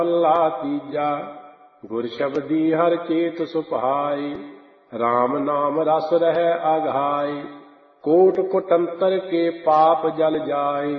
ਮਹੱਲਾ ਤੀਜਾ। ਗੁਰ ਸ਼ਬਦੀ ਹਰ ਚੇਤ ਸੁਭਾਈ, RAM ਨਾਮ ਰਸ ਰਹਿ ਅਘਾਈ। ਕੋਟ ਕੁਟੰਤਰ ਕੇ ਪਾਪ ਜਲ ਜਾਏ,